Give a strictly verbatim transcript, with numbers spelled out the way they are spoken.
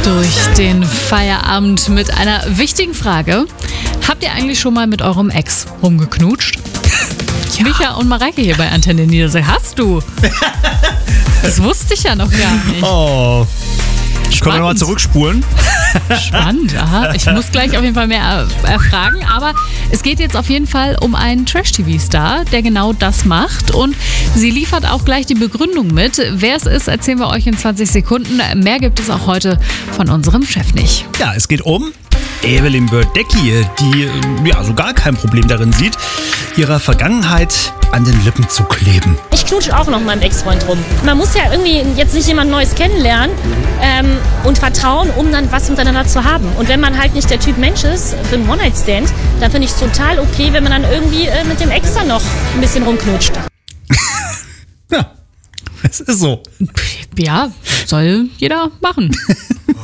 durch den Feierabend mit einer wichtigen Frage. Habt ihr eigentlich schon mal mit eurem Ex rumgeknutscht? Ja. Micha und Mareike hier bei Antenne Niedersachsen. Hast du? Das wusste ich ja noch gar nicht. Oh. Können wir nochmal zurückspulen? Spannend, aha. Ich muss gleich auf jeden Fall mehr erfragen. Aber es geht jetzt auf jeden Fall um einen Trash-T V-Star, der genau das macht. Und sie liefert auch gleich die Begründung mit. Wer es ist, erzählen wir euch in zwanzig Sekunden. Mehr gibt es auch heute von unserem Chef nicht. Ja, es geht um Evelyn Burdecki, die ja so gar kein Problem darin sieht, ihrer Vergangenheit an den Lippen zu kleben. Ich knutsche auch noch mit meinem Ex-Freund rum. Man muss ja irgendwie jetzt nicht jemand Neues kennenlernen ähm, und vertrauen, um dann was miteinander zu haben. Und wenn man halt nicht der Typ Mensch ist für einen One-Night-Stand, dann finde ich es total okay, wenn man dann irgendwie äh, mit dem Ex dann noch ein bisschen rumknutscht. Ja, es ist so. Ja, soll jeder machen.